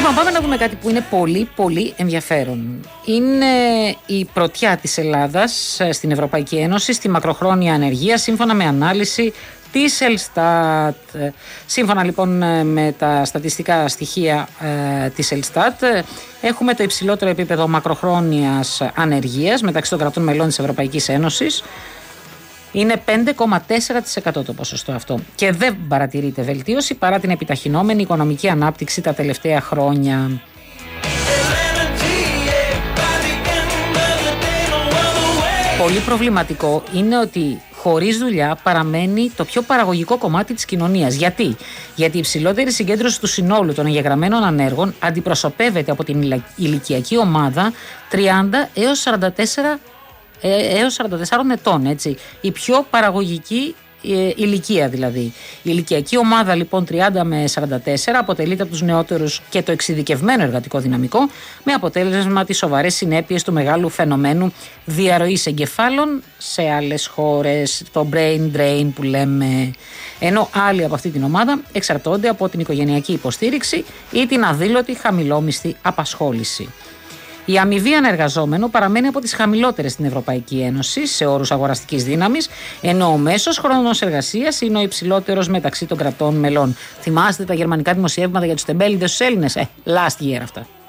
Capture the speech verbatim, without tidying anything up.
Λοιπόν, πάμε να δούμε κάτι που είναι πολύ πολύ ενδιαφέρον. Είναι η πρωτιά της Ελλάδας στην Ευρωπαϊκή Ένωση στη μακροχρόνια ανεργία, σύμφωνα με ανάλυση της Ελστάτ. Σύμφωνα λοιπόν με τα στατιστικά στοιχεία ε, της Ελστάτ, έχουμε το υψηλότερο επίπεδο μακροχρόνιας ανεργίας μεταξύ των κρατών μελών της Ευρωπαϊκής Ένωσης. Είναι πέντε κόμμα τέσσερα τοις εκατό το ποσοστό αυτό και δεν παρατηρείται βελτίωση παρά την επιταχυνόμενη οικονομική ανάπτυξη τα τελευταία χρόνια. Πολύ προβληματικό είναι ότι χωρίς δουλειά παραμένει το πιο παραγωγικό κομμάτι της κοινωνίας. Γιατί? Γιατί η υψηλότερη συγκέντρωση του συνόλου των εγγεγραμμένων ανέργων αντιπροσωπεύεται από την ηλικιακή ομάδα τριάντα έως σαράντα τέσσερα έως σαράντα τεσσάρων ετών, έτσι. Η πιο παραγωγική ε, ηλικία δηλαδή. Η ηλικιακή ομάδα λοιπόν τριάντα με σαράντα τέσσερα αποτελείται από τους νεότερους και το εξειδικευμένο εργατικό δυναμικό, με αποτέλεσμα τις σοβαρές συνέπειες του μεγάλου φαινομένου διαρροής εγκεφάλων σε άλλες χώρες, το brain drain που λέμε. Ενώ άλλοι από αυτή την ομάδα εξαρτώνται από την οικογενειακή υποστήριξη ή την αδήλωτη χαμηλόμισθη απασχόληση. Η αμοιβή ανεργαζόμενου παραμένει από τις χαμηλότερες στην Ευρωπαϊκή Ένωση σε όρους αγοραστικής δύναμης, ενώ ο μέσος χρόνος εργασίας είναι ο υψηλότερος μεταξύ των κρατών μελών. Θυμάστε τα γερμανικά δημοσιεύματα για τους τεμπέληδες στους Έλληνες? Ε, last year αυτά.